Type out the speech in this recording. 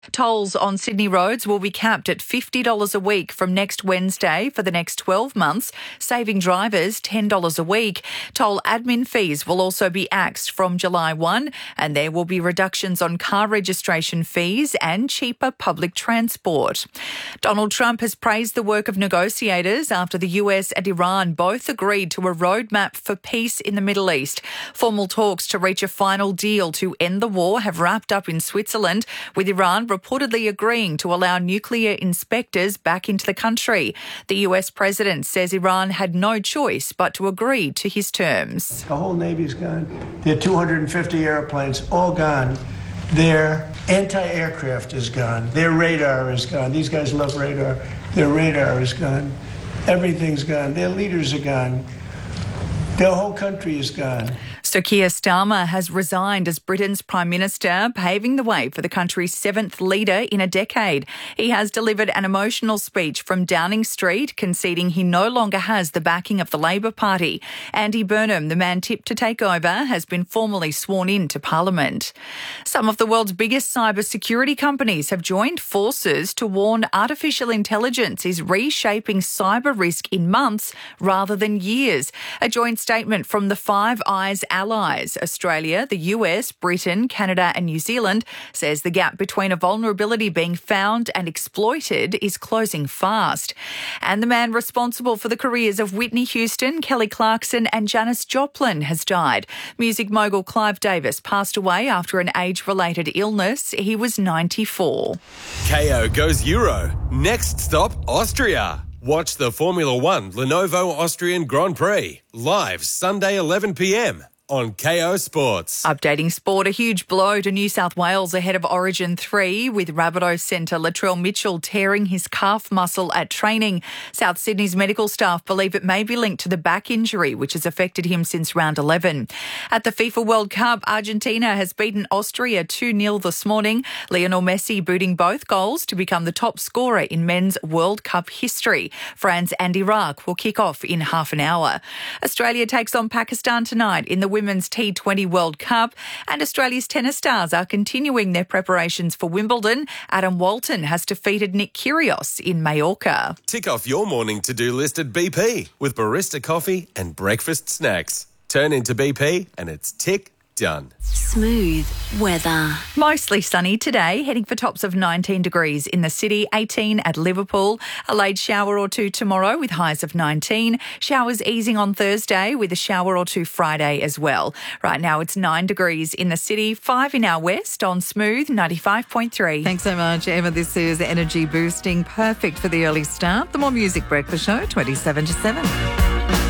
Tolls on Sydney roads will be capped at $50 a week from next Wednesday for the next 12 months, saving drivers $10 a week. Toll admin fees will also be axed from July 1, and there will be reductions on car registration fees and cheaper public transport. Donald Trump has praised the work of negotiators after the US and Iran both agreed to a roadmap for peace in the Middle East. Formal talks to reach a final deal to end the war have wrapped up in Switzerland, with Iran reportedly agreeing to allow nuclear inspectors back into the country. The US president says Iran had no choice but to agree to his terms. The whole Navy's gone. Their 250 airplanes, all gone. Their anti-aircraft is gone. Their radar is gone. These guys love radar. Their radar is gone. Everything's gone. Their leaders are gone. Their whole country is gone. Sir Keir Starmer has resigned as Britain's Prime Minister, paving the way for the country's seventh leader in a decade. He has delivered an emotional speech from Downing Street, conceding he no longer has the backing of the Labor Party. Andy Burnham, the man tipped to take over, has been formally sworn into Parliament. Some of the world's biggest cybersecurity companies have joined forces to warn artificial intelligence is reshaping cyber risk in months rather than years. A joint statement from the Five Eyes allies, Australia, the US, Britain, Canada and New Zealand, says the gap between a vulnerability being found and exploited is closing fast. And the man responsible for the careers of Whitney Houston, Kelly Clarkson and Janis Joplin has died. Music mogul Clive Davis passed away after an age-related illness. He was 94. KO goes Euro. Next stop, Austria. Watch the Formula One Lenovo Austrian Grand Prix live Sunday 11 p.m. on KO Sports. Updating sport, a huge blow to New South Wales ahead of Origin 3, with Rabbitohs centre Latrell Mitchell tearing his calf muscle at training. South Sydney's medical staff believe it may be linked to the back injury, which has affected him since round 11. At the FIFA World Cup, Argentina has beaten Austria 2-0 this morning. Lionel Messi booting both goals to become the top scorer in men's World Cup history. France and Iraq will kick off in half an hour. Australia takes on Pakistan tonight in the Women's T20 World Cup, and Australia's tennis stars are continuing their preparations for Wimbledon. Adam Walton has defeated Nick Kyrgios in Mallorca. Tick off your morning to-do list at BP with barista coffee and breakfast snacks. Turn into BP and it's tick done. Smooth weather. Mostly sunny today, heading for tops of 19 degrees in the city, 18 at Liverpool. A late shower or two tomorrow with highs of 19. Showers easing on Thursday with a shower or two Friday as well. Right now it's 9 degrees in the city, 5 in our west on Smooth 95.3. Thanks so much, Emma. This is Energy Boosting, perfect for the early start. The More Music Breakfast Show, 27 to 7.